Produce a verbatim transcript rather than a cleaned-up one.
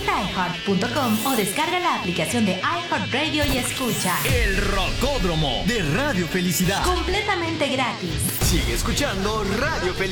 Visita i heart punto com o descarga la aplicación de iHeartRadio y escucha El Rocódromo de Radio Felicidad. completamente gratis. Sigue escuchando Radio Felicidad.